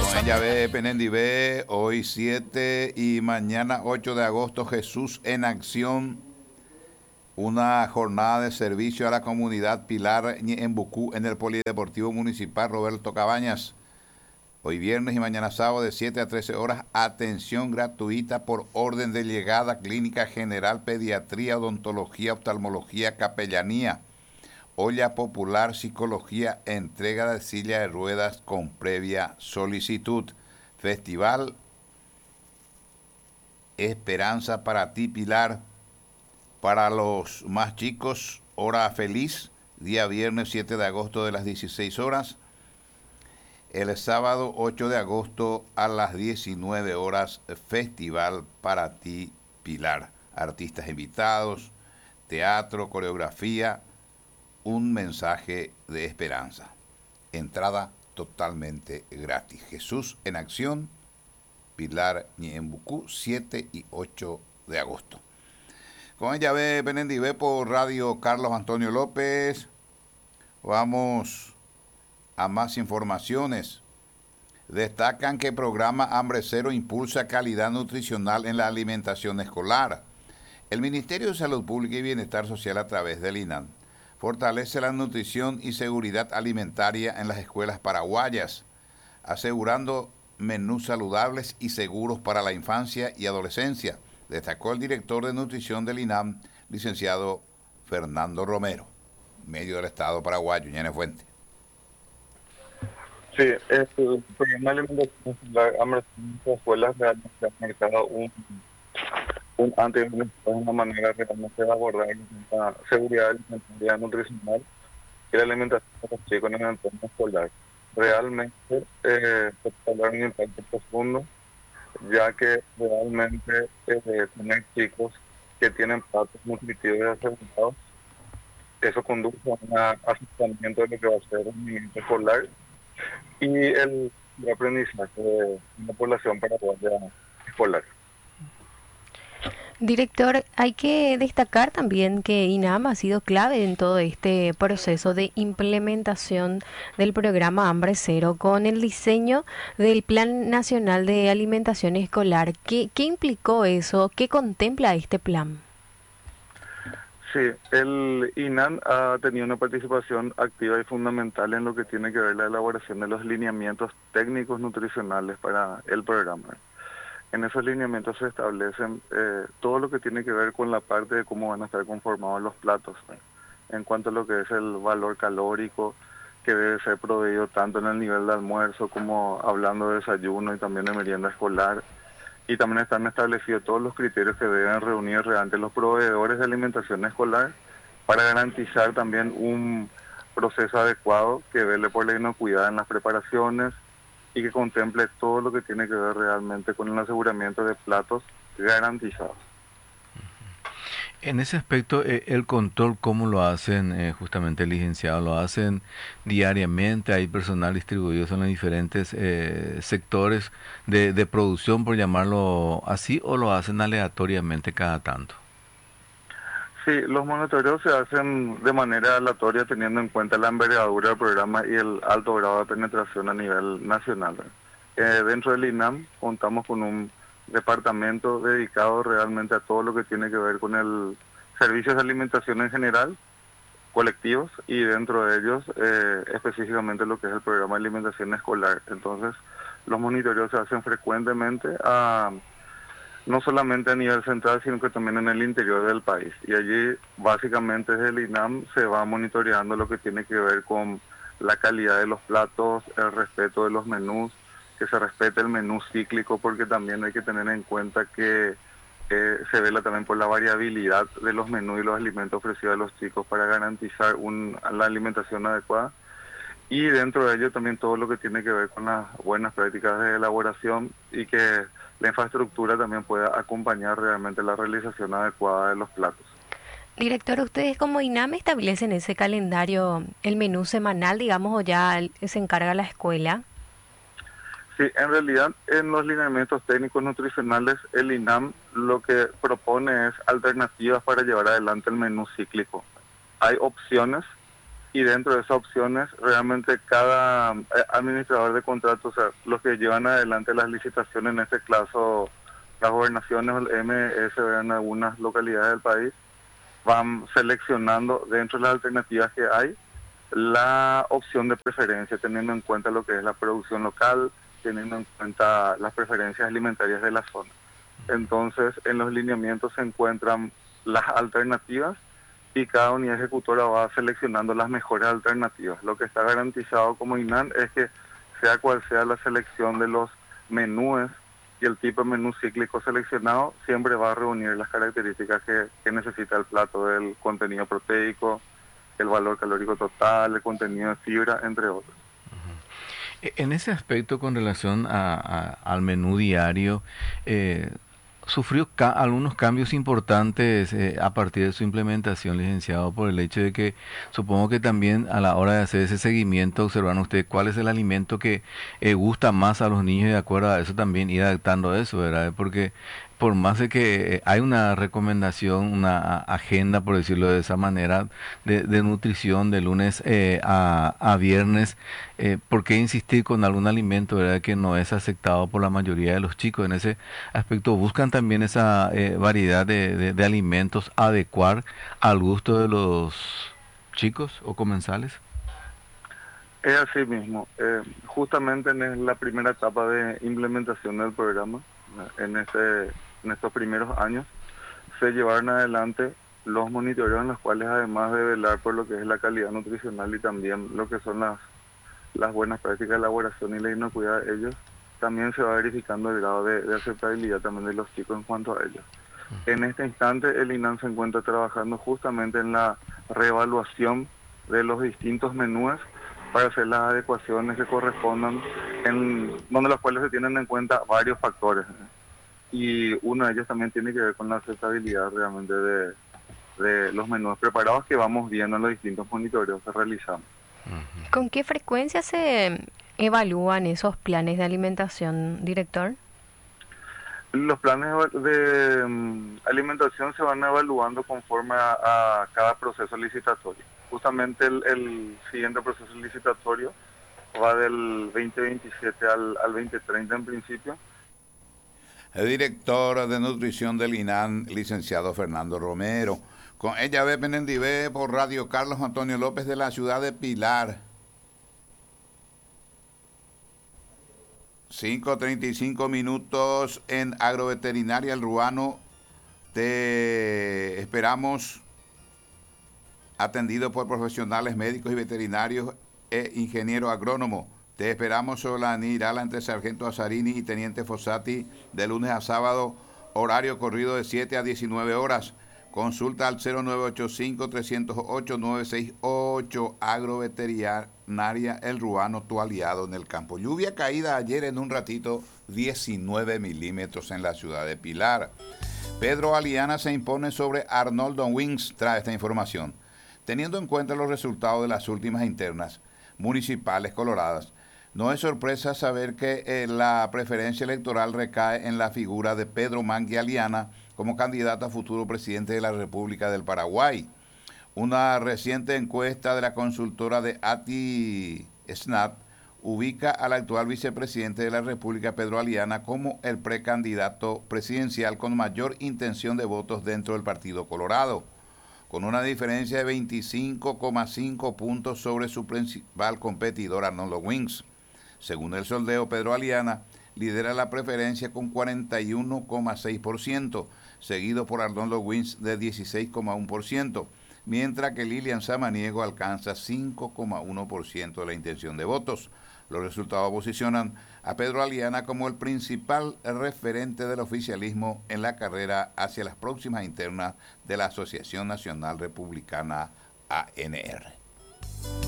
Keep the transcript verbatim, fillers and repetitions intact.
Ella ve Penendi ve, hoy siete y mañana ocho de agosto, Jesús en Acción, una jornada de servicio a la comunidad Pilar en Bucú en el Polideportivo Municipal Roberto Cabañas. Hoy viernes y mañana sábado de siete a trece horas, atención gratuita por orden de llegada, clínica general, pediatría, odontología, oftalmología, capellanía, olla popular, psicología, entrega de silla de ruedas con previa solicitud. Festival Esperanza para ti, Pilar. Para los más chicos, hora feliz, día viernes siete de agosto de las dieciséis horas. El sábado ocho de agosto a las diecinueve horas, Festival para ti, Pilar. Artistas invitados, teatro, coreografía, un mensaje de esperanza. Entrada totalmente gratis. Jesús en Acción, Pilar Ñembucú, siete y ocho de agosto. Con ella ve Penendi ve por Radio Carlos Antonio López. Vamos a más informaciones. Destacan que el programa Hambre Cero impulsa calidad nutricional en la alimentación escolar. El Ministerio de Salud Pública y Bienestar Social, a través del INAM, fortalece la nutrición y seguridad alimentaria en las escuelas paraguayas, asegurando menús saludables y seguros para la infancia y adolescencia, destacó el director de nutrición del INAM, licenciado Fernando Romero, medio del Estado paraguayo, Ñene Fuente. Sí, el programa de alimentación escolar Hambre Cero en las escuelas realmente ha marcado un, un antes y un después, una manera realmente de abordar la seguridad alimentaria nutricional y la alimentación de los chicos en el entorno escolar. Realmente eh, se puede hablar de un impacto profundo, ya que realmente eh, tener chicos que tienen platos nutritivos y asegurados, eso conduce a un asentamiento de lo que va a ser un movimiento escolar y el, el aprendizaje de una población paraguaya escolar. Director, hay que destacar también que INAM ha sido clave en todo este proceso de implementación del programa Hambre Cero con el diseño del Plan Nacional de Alimentación Escolar. ¿Qué, qué implicó eso? ¿Qué contempla este plan? Sí, el INAM ha tenido una participación activa y fundamental en lo que tiene que ver la elaboración de los lineamientos técnicos nutricionales para el programa. En esos lineamientos se establecen eh, todo lo que tiene que ver con la parte de cómo van a estar conformados los platos, ¿no? En cuanto a lo que es el valor calórico que debe ser proveído tanto en el nivel de almuerzo como hablando de desayuno y también de merienda escolar. Y también están establecidos todos los criterios que deben reunir ante los proveedores de alimentación escolar para garantizar también un proceso adecuado que vele por la inocuidad en las preparaciones y que contemple todo lo que tiene que ver realmente con el aseguramiento de platos garantizados. En ese aspecto, eh, el control, ¿cómo lo hacen eh, justamente el licenciado? ¿Lo hacen diariamente? ¿Hay personal distribuido en los diferentes eh, sectores de, de producción, por llamarlo así, o lo hacen aleatoriamente cada tanto? Sí, los monitoreos se hacen de manera aleatoria teniendo en cuenta la envergadura del programa y el alto grado de penetración a nivel nacional. Eh, dentro del INAM contamos con un departamento dedicado realmente a todo lo que tiene que ver con el servicios de alimentación en general, colectivos, y dentro de ellos eh, específicamente lo que es el programa de alimentación escolar. Entonces, los monitoreos se hacen frecuentemente a... no solamente a nivel central, sino que también en el interior del país. Y allí, básicamente, desde el INAM se va monitoreando lo que tiene que ver con la calidad de los platos, el respeto de los menús, que se respete el menú cíclico, porque también hay que tener en cuenta que eh, se vela también por la variabilidad de los menús y los alimentos ofrecidos a los chicos para garantizar un, la alimentación adecuada. Y dentro de ello también todo lo que tiene que ver con las buenas prácticas de elaboración y que la infraestructura también pueda acompañar realmente la realización adecuada de los platos. Director, ¿ustedes como INAM establecen ese calendario, el menú semanal, digamos, o ya se encarga la escuela? Sí, en realidad en los lineamientos técnicos nutricionales el INAM lo que propone es alternativas para llevar adelante el menú cíclico. Hay opciones y dentro de esas opciones realmente cada eh, administrador de contratos, o sea, los que llevan adelante las licitaciones, en este caso las gobernaciones o el M S en algunas localidades del país, van seleccionando dentro de las alternativas que hay la opción de preferencia, teniendo en cuenta lo que es la producción local, teniendo en cuenta las preferencias alimentarias de la zona. Entonces, en los lineamientos se encuentran las alternativas y cada unidad ejecutora va seleccionando las mejores alternativas. Lo que está garantizado como INAN es que sea cual sea la selección de los menúes y el tipo de menú cíclico seleccionado, siempre va a reunir las características que, que necesita el plato, del contenido proteico, el valor calórico total, el contenido de fibra, entre otros. En ese aspecto, con relación a, a- al menú diario, eh, sufrió ca- algunos cambios importantes eh, a partir de su implementación, licenciado, por el hecho de que supongo que también a la hora de hacer ese seguimiento observan ustedes cuál es el alimento que eh, gusta más a los niños y de acuerdo a eso también ir adaptando eso, ¿verdad? Porque por más de que eh, hay una recomendación, una a- agenda, por decirlo de esa manera, de, de nutrición de lunes eh, a, a viernes, eh, ¿por qué insistir con algún alimento, verdad, que no es aceptado por la mayoría de los chicos? En ese aspecto, ¿buscan también esa eh, variedad de, de- de alimentos adecuar al gusto de los chicos o comensales? Es así mismo. Eh, justamente en la primera etapa de implementación del programa, eh, en, ese, en estos primeros años, se llevaron adelante los monitoreos en los cuales, además de velar por lo que es la calidad nutricional y también lo que son las, las buenas prácticas de elaboración y la inocuidad de ellos, también se va verificando el grado de, de aceptabilidad también de los chicos en cuanto a ellos. En este instante, el INAN se encuentra trabajando justamente en la reevaluación de los distintos menúes para hacer las adecuaciones que correspondan, en donde los cuales se tienen en cuenta varios factores. Y uno de ellos también tiene que ver con la aceptabilidad realmente de, de los menús preparados que vamos viendo en los distintos monitoreos que realizamos. ¿Con qué frecuencia se evalúan esos planes de alimentación, director? Los planes de mm, alimentación se van evaluando conforme a, a cada proceso licitatorio. Justamente el, el siguiente proceso licitatorio va del veinte veintisiete al, al veinte treinta en principio. El director de nutrición del INAN, licenciado Fernando Romero. Con ella ve Penendivé por Radio Carlos Antonio López de la ciudad de Pilar. cinco treinta y cinco minutos en Agroveterinaria El Ruano. Te esperamos atendido por profesionales médicos y veterinarios e ingeniero agrónomo. Te esperamos sobre la Nirala entre Sargento Azarini y Teniente Fossati de lunes a sábado, horario corrido de siete a diecinueve horas. Consulta al cero nueve ocho cinco, tres cero ocho, nueve seis ocho. Agroveterinaria El Ruano, tu aliado en el campo. Lluvia caída ayer en un ratito, diecinueve milímetros en la ciudad de Pilar. Pedro Aliana se impone sobre Arnoldo Wings, trae esta información. Teniendo en cuenta los resultados de las últimas internas municipales coloradas, no es sorpresa saber que eh, la preferencia electoral recae en la figura de Pedro Mangui Aliana como candidato a futuro presidente de la República del Paraguay. Una reciente encuesta de la consultora de A T I S N A T ubica al actual vicepresidente de la República, Pedro Aliana, como el precandidato presidencial con mayor intención de votos dentro del Partido Colorado, con una diferencia de veinticinco coma cinco puntos sobre su principal competidor, Arnoldo Wings. Según el sondeo, Pedro Aliana lidera la preferencia con cuarenta y uno coma seis por ciento, seguido por Arnoldo Wings de dieciséis coma uno por ciento, mientras que Lilian Samaniego alcanza cinco coma uno por ciento de la intención de votos. Los resultados posicionan a Pedro Aliana como el principal referente del oficialismo en la carrera hacia las próximas internas de la Asociación Nacional Republicana A N R.